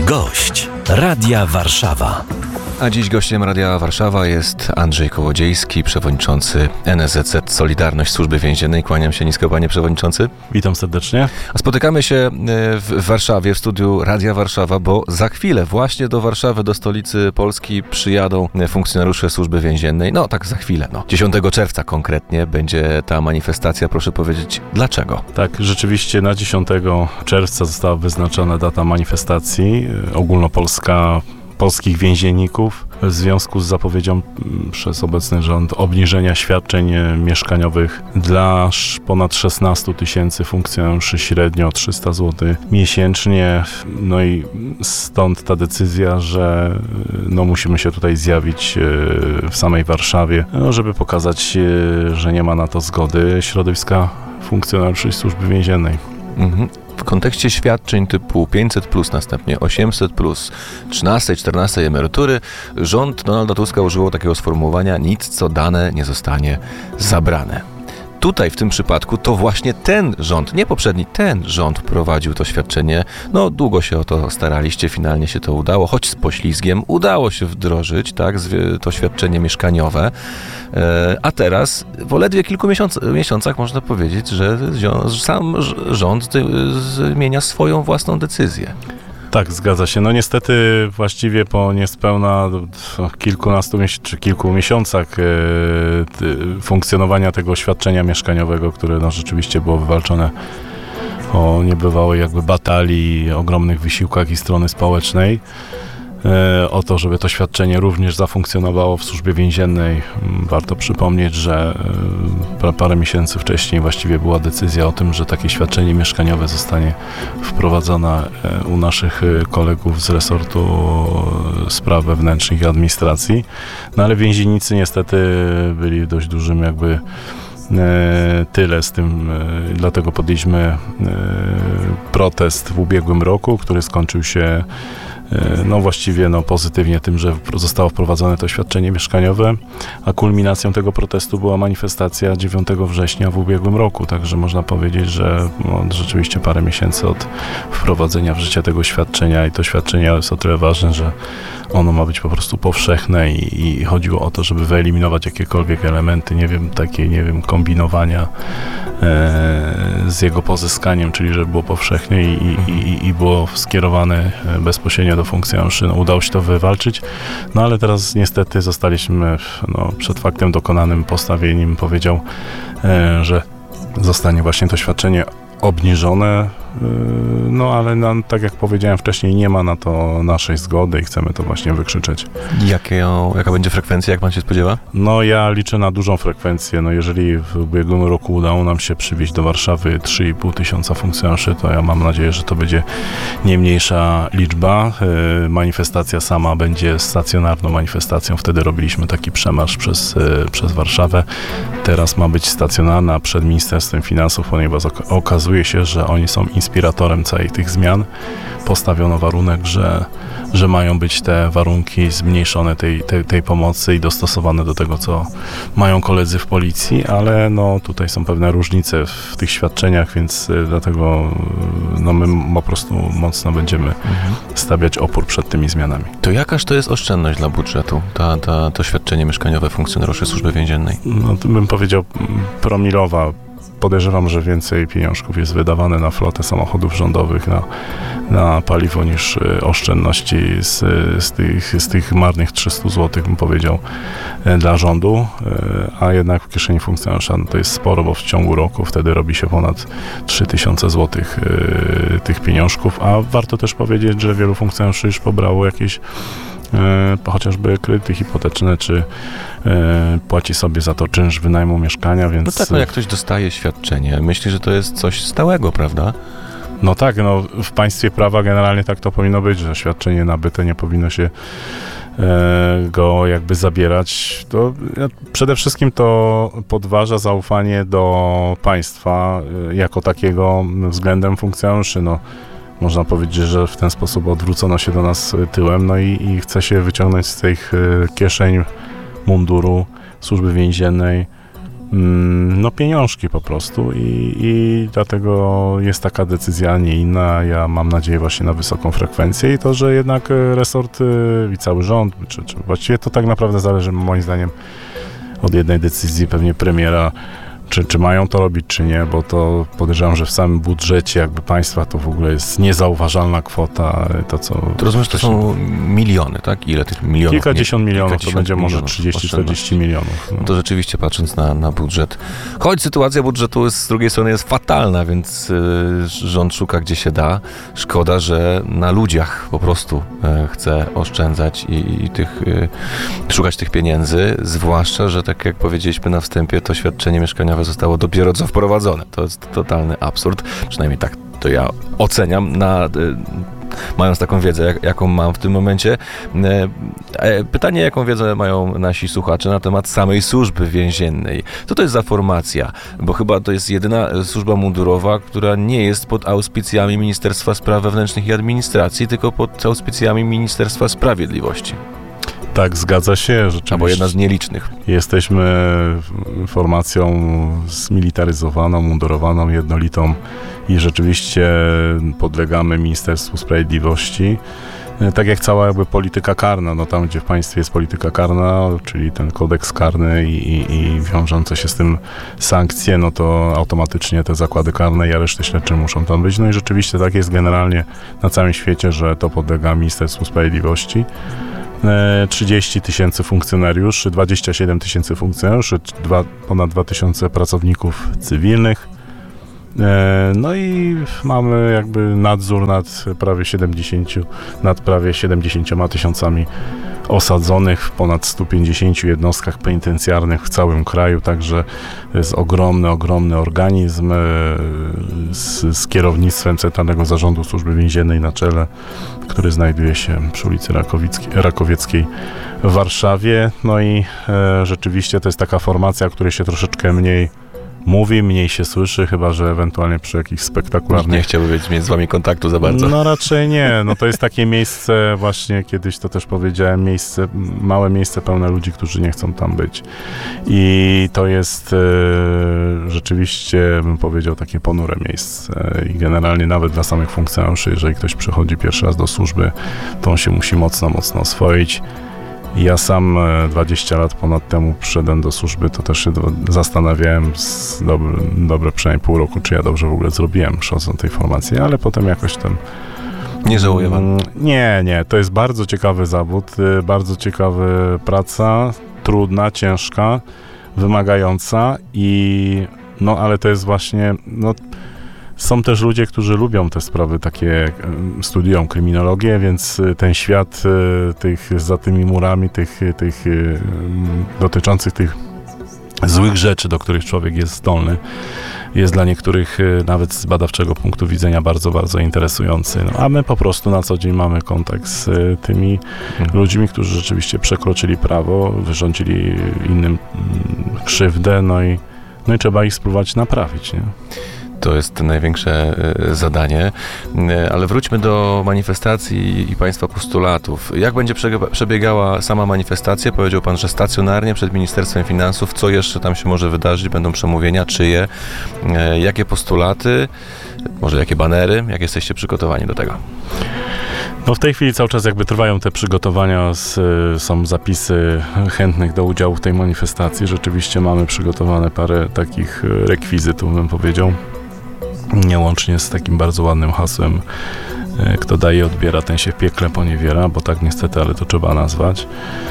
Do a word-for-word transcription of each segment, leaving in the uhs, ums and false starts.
Gość Radia Warszawa. A dziś gościem Radia Warszawa jest Andrzej Kołodziejski, przewodniczący N S Z Z Solidarność Służby Więziennej. Kłaniam się nisko, panie przewodniczący. Witam serdecznie. A spotykamy się w Warszawie, w studiu Radia Warszawa, bo za chwilę właśnie do Warszawy, do stolicy Polski przyjadą funkcjonariusze Służby Więziennej. No tak za chwilę, no. dziesiątego czerwca konkretnie będzie ta manifestacja. Proszę powiedzieć, dlaczego? Tak, rzeczywiście na dziesiątego czerwca została wyznaczona data manifestacji ogólnopolska polskich więzienników w związku z zapowiedzią przez obecny rząd obniżenia świadczeń mieszkaniowych dla ponad szesnastu tysięcy funkcjonariuszy średnio trzysta złotych miesięcznie. No i stąd ta decyzja, że no musimy się tutaj zjawić w samej Warszawie, no żeby pokazać, że nie ma na to zgody środowiska funkcjonariuszy Służby Więziennej. Mhm. W kontekście świadczeń typu pięćset plus, następnie osiemset plus, trzynastej, czternastej emerytury, rząd Donalda Tuska użyło takiego sformułowania: nic co dane nie zostanie zabrane. Tutaj w tym przypadku to właśnie ten rząd, nie poprzedni, ten rząd wprowadził to świadczenie. No długo się o to staraliście, finalnie się to udało, choć z poślizgiem udało się wdrożyć, tak, to świadczenie mieszkaniowe. A teraz po ledwie kilku miesiąc, miesiącach można powiedzieć, że sam rząd zmienia swoją własną decyzję. Tak, zgadza się. No niestety właściwie po niespełna kilkunastu czy kilku miesiącach e, t, funkcjonowania tego świadczenia mieszkaniowego, które no, rzeczywiście było wywalczone o niebywałej jakby batalii, ogromnych wysiłkach i strony społecznej, e, o to, żeby to świadczenie również zafunkcjonowało w Służbie Więziennej. Warto przypomnieć, że e, parę miesięcy wcześniej właściwie była decyzja o tym, że takie świadczenie mieszkaniowe zostanie wprowadzone e, u naszych kolegów z resortu spraw wewnętrznych i administracji. No ale więziennicy niestety byli w dość dużym jakby E, tyle z tym, e, dlatego podjęliśmy e, protest w ubiegłym roku, który skończył się e, no właściwie no, pozytywnie tym, że zostało wprowadzone to świadczenie mieszkaniowe, a kulminacją tego protestu była manifestacja dziewiątego września w ubiegłym roku, także można powiedzieć, że no, rzeczywiście parę miesięcy od wprowadzenia w życie tego świadczenia i to świadczenie jest o tyle ważne, że ono ma być po prostu powszechne i, i chodziło o to, żeby wyeliminować jakiekolwiek elementy, nie wiem, takie, nie wiem, kombinowania e, z jego pozyskaniem, czyli żeby było powszechnie i, i, i było skierowane bezpośrednio do funkcjonariuszy. No, udało się to wywalczyć, no ale teraz niestety zostaliśmy no, przed faktem dokonanym, postawieniem, powiedział, e, że zostanie właśnie to świadczenie obniżone, no ale no, tak jak powiedziałem wcześniej, nie ma na to naszej zgody i chcemy to właśnie wykrzyczeć. Jakie, jaka będzie frekwencja, jak pan się spodziewa? No ja liczę na dużą frekwencję, no jeżeli w ubiegłym roku udało nam się przywieźć do Warszawy trzy i pół tysiąca funkcjonariuszy, to ja mam nadzieję, że to będzie nie mniejsza liczba. Manifestacja sama będzie stacjonarną manifestacją, wtedy robiliśmy taki przemarsz przez, przez Warszawę. Teraz ma być stacjonarna przed Ministerstwem Finansów, ponieważ okazuje się, że oni są inspiratorem całych tych zmian. Postawiono warunek, że, że mają być te warunki zmniejszone tej, tej, tej pomocy i dostosowane do tego, co mają koledzy w policji, ale no tutaj są pewne różnice w tych świadczeniach, więc dlatego no my po prostu mocno będziemy mhm. stawiać opór przed tymi zmianami. To jakaż to jest oszczędność dla budżetu, ta, ta, to świadczenie mieszkaniowe funkcjonariuszy Służby Więziennej? No to bym powiedział promilowa. Podejrzewam, że więcej pieniążków jest wydawane na flotę samochodów rządowych, na, na paliwo niż oszczędności z, z, tych, z tych marnych trzystu złotych, bym powiedział, dla rządu, a jednak w kieszeni funkcjonariusza no to jest sporo, bo w ciągu roku wtedy robi się ponad trzy tysiące złotych tych pieniążków, a warto też powiedzieć, że wielu funkcjonariuszy już pobrało jakieś E, chociażby kredyty hipoteczne, czy e, płaci sobie za to czynsz wynajmu mieszkania, więc... No tak, no jak ktoś dostaje świadczenie, myśli, że to jest coś stałego, prawda? No tak, no w państwie prawa generalnie tak to powinno być, że świadczenie nabyte nie powinno się e, go jakby zabierać. To przede wszystkim to podważa zaufanie do państwa e, jako takiego względem funkcjonariuszy, no. Można powiedzieć, że w ten sposób odwrócono się do nas tyłem, no i, i chce się wyciągnąć z tych kieszeń munduru Służby Więziennej no pieniążki po prostu i, i dlatego jest taka decyzja, a nie inna. Ja mam nadzieję właśnie na wysoką frekwencję i to, że jednak resort i cały rząd, czy, czy właściwie to tak naprawdę zależy moim zdaniem od jednej decyzji pewnie premiera, Czy, czy mają to robić, czy nie, bo to podejrzewam, że w samym budżecie jakby państwa to w ogóle jest niezauważalna kwota, to co... To rozumiem, że to są miliony, tak? Ile tych milionów? Kilkadziesiąt nie, milionów, kilkadziesiąt to będzie może milionów trzydzieści czterdzieści milionów. No. To rzeczywiście, patrząc na, na budżet. Choć sytuacja budżetu jest, z drugiej strony jest fatalna, więc y, rząd szuka gdzie się da. Szkoda, że na ludziach po prostu y, chce oszczędzać i, i tych, y, szukać tych pieniędzy, zwłaszcza, że tak jak powiedzieliśmy na wstępie, to świadczenie mieszkaniowe zostało dopiero co wprowadzone. To jest totalny absurd. Przynajmniej tak to ja oceniam, na, y, mając taką wiedzę, jak, jaką mam w tym momencie. Y, pytanie, jaką wiedzę mają nasi słuchacze na temat samej służby więziennej. Co to jest za formacja? Bo chyba to jest jedyna służba mundurowa, która nie jest pod auspicjami Ministerstwa Spraw Wewnętrznych i Administracji, tylko pod auspicjami Ministerstwa Sprawiedliwości. Tak, zgadza się, rzeczywiście. Albo jedna z nielicznych. Jesteśmy formacją zmilitaryzowaną, mundurowaną, jednolitą i rzeczywiście podlegamy Ministerstwu Sprawiedliwości. Tak jak cała jakby polityka karna, no tam gdzie w państwie jest polityka karna, czyli ten kodeks karny i, i, i wiążące się z tym sankcje, no to automatycznie te zakłady karne i areszty śledcze muszą tam być. No i rzeczywiście tak jest generalnie na całym świecie, że to podlega Ministerstwu Sprawiedliwości. trzydzieści tysięcy funkcjonariuszy, dwadzieścia siedem tysięcy funkcjonariuszy, dwa, ponad dwa tysiące pracowników cywilnych. No i mamy jakby nadzór nad prawie siedemdziesięciu, nad prawie siedemdziesięcioma tysiącami osadzonych w ponad stu pięćdziesięciu jednostkach penitencjarnych w całym kraju, także to jest ogromny, ogromny organizm z, z kierownictwem Centralnego Zarządu Służby Więziennej na czele, który znajduje się przy ulicy Rakowieckiej w Warszawie. No i e, rzeczywiście to jest taka formacja, o której się troszeczkę mniej mówi, mniej się słyszy, chyba że ewentualnie przy jakichś spektakularnych... Nie chciałby mieć z wami kontaktu za bardzo. No raczej nie. No to jest takie miejsce, właśnie kiedyś to też powiedziałem, miejsce, małe miejsce pełne ludzi, którzy nie chcą tam być. I to jest e, rzeczywiście, bym powiedział, takie ponure miejsce. I generalnie nawet dla samych funkcjonariuszy, jeżeli ktoś przychodzi pierwszy raz do służby, to on się musi mocno, mocno oswoić. Ja sam dwadzieścia lat ponad temu przyszedłem do służby, to też się zastanawiałem z dobre, dobre przynajmniej pół roku, czy ja dobrze w ogóle zrobiłem, przychodząc do tej formacji, ale potem jakoś tam... Nie żałuję pan? Nie, nie, to jest bardzo ciekawy zawód, bardzo ciekawa praca, trudna, ciężka, wymagająca i no ale to jest właśnie... No, są też ludzie, którzy lubią te sprawy takie, studiują kryminologię, więc ten świat tych za tymi murami, tych, tych dotyczących tych złych rzeczy, do których człowiek jest zdolny, jest dla niektórych nawet z badawczego punktu widzenia bardzo, bardzo interesujący. No, a my po prostu na co dzień mamy kontakt z tymi mhm. ludźmi, którzy rzeczywiście przekroczyli prawo, wyrządzili innym krzywdę, no i, no i trzeba ich spróbować naprawić, nie? To jest największe zadanie, ale wróćmy do manifestacji i państwa postulatów. Jak będzie przebiegała sama manifestacja? Powiedział pan, że stacjonarnie przed Ministerstwem Finansów. Co jeszcze tam się może wydarzyć? Będą przemówienia? Czyje? Jakie postulaty? Może jakie banery? Jak jesteście przygotowani do tego? No w tej chwili cały czas jakby trwają te przygotowania, z, są zapisy chętnych do udziału w tej manifestacji. Rzeczywiście mamy przygotowane parę takich rekwizytów, bym powiedział. Nie łącznie z takim bardzo ładnym hasłem, kto daje, odbiera, ten się w piekle poniewiera, bo tak niestety, ale to trzeba nazwać.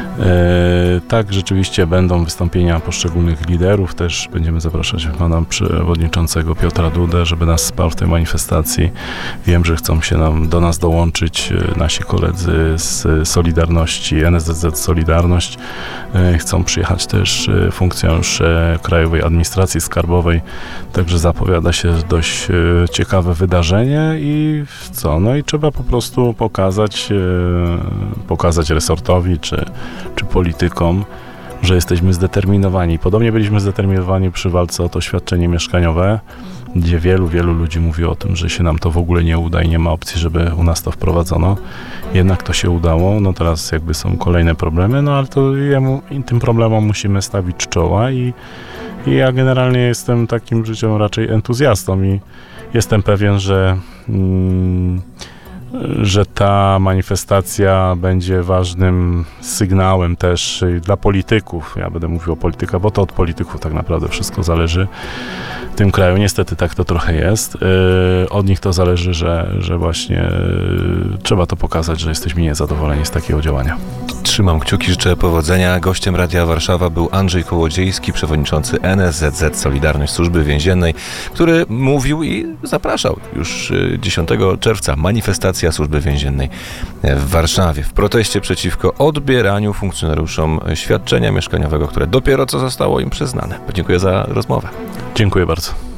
E, tak, rzeczywiście będą wystąpienia poszczególnych liderów, też będziemy zapraszać pana przewodniczącego Piotra Dudę, żeby nas wsparł w tej manifestacji. Wiem, że chcą się nam, do nas dołączyć nasi koledzy z Solidarności, N S Z Z Solidarność. E, chcą przyjechać też funkcjonariusze Krajowej Administracji Skarbowej, także zapowiada się dość ciekawe wydarzenie i co? No i trzeba po prostu pokazać, pokazać resortowi czy, czy politykom, że jesteśmy zdeterminowani. Podobnie byliśmy zdeterminowani przy walce o to świadczenie mieszkaniowe, gdzie wielu, wielu ludzi mówi o tym, że się nam to w ogóle nie uda i nie ma opcji, żeby u nas to wprowadzono. Jednak to się udało, no teraz jakby są kolejne problemy, no ale to jemu, tym problemom musimy stawić czoła i I ja generalnie jestem takim życiowym raczej entuzjastą i jestem pewien, że, mm, że ta manifestacja będzie ważnym sygnałem też dla polityków. Ja będę mówił o politykach, bo to od polityków tak naprawdę wszystko zależy w tym kraju. Niestety tak to trochę jest. Yy, od nich to zależy, że, że właśnie yy, trzeba to pokazać, że jesteśmy niezadowoleni z takiego działania. Trzymam kciuki, życzę powodzenia. Gościem Radia Warszawa był Andrzej Kołodziejski, przewodniczący N S Z Z Solidarność Służby Więziennej, który mówił i zapraszał już dziesiątego czerwca manifestacja Służby Więziennej w Warszawie w proteście przeciwko odbieraniu funkcjonariuszom świadczenia mieszkaniowego, które dopiero co zostało im przyznane. Dziękuję za rozmowę. Dziękuję bardzo.